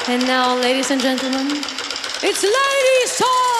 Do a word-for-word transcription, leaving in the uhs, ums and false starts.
And now, ladies and gentlemen, it's Ladies Talk!